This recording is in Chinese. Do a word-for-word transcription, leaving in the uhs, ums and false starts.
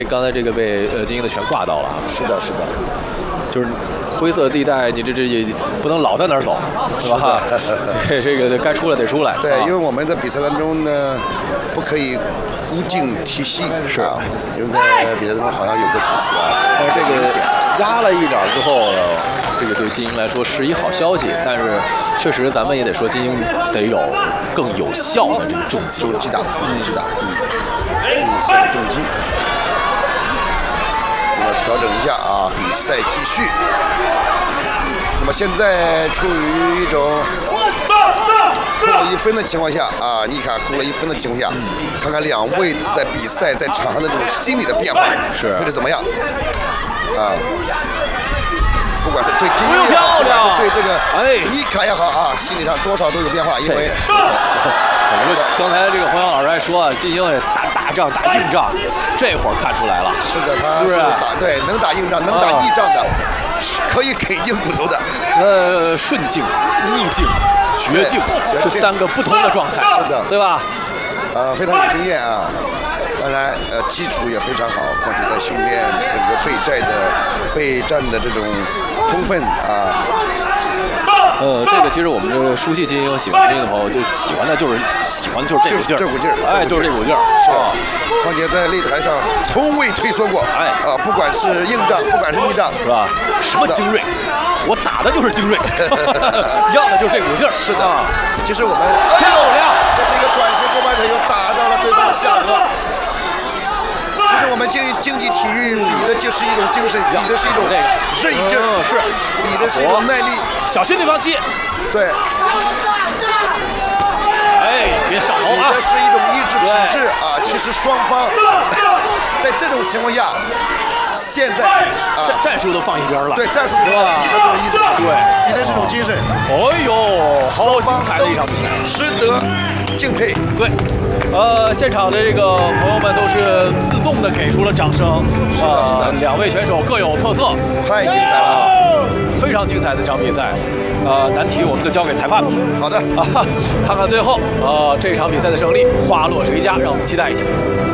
刚才这个被呃金鹰的全挂到了。 是的，是的， 就是灰色地带，你这这也不能老在那儿走，是吧？这这个该出来得出来。 对，因为我们在比赛当中呢，不可以孤劲踢膝，是啊，因为在比赛当中好像有过几次啊。 但是这个压了一掌之后，这个对金鹰来说是一好消息，但是确实咱们也得说金鹰得有更有效的这个重击， 重击打，重击打，嗯，比赛重击。那么调整一下啊，比赛继续。那么现在处于一种扣了一分的情况下啊，妮卡扣了一分的情况下，看看两位在比赛在场上的这种心理的变化是会是怎么样啊？不管是对金鹰也好， 漂亮， 是对这个哎妮卡也好啊，心理上多少都有变化，因为我们刚才这个黄洋老师还说啊，金鹰打大仗打硬仗，这会儿看出来了。 是的，他是打对能打硬仗，能打逆仗的，可以给硬骨头的。 呃，顺境、逆境、绝境是三个不同的状态， 是的， 对吧？ 呃，非常有经验啊。当然，呃，基础也非常好，况且在训练整个备战的备战的这种充分啊。 呃，这个其实我们这个熟悉金鹰、喜欢金鹰的朋友，就喜欢的就是喜欢的就是这股劲儿， 这股劲儿， 哎，就是这股劲儿， 是吧？况且在擂台上从未退缩过， 哎， 啊，不管是硬仗，不管是逆仗， 是吧？什么精锐，我打的就是精锐，要的就是这股劲儿。 是的， 啊、 其实我们漂亮， 这是一个转身后半腿又打到了对方的下颌。其实我们竞竞技体育比的就是一种精神，比的是一种韧劲儿， 是比的是一种耐力。 小心对方气。 对。 哎，别上头啊！ 比的是一种意志品质啊。其实双方在这种情况下，现在啊战战术都放一边了。 对，战术比的就是意志品质，对，比的是一种精神。 哎呦，好精彩的一场比赛， 值得敬佩。 对。呃，现场的这个朋友们都是自动的给出了掌声。 是的，是的。 呃、两位选手各有特色， 太精彩了， 非常精彩的一场比赛。呃，难题我们就交给裁判吧。 好的， 啊，看看最后呃这场比赛的胜利花落谁家，让我们期待一下。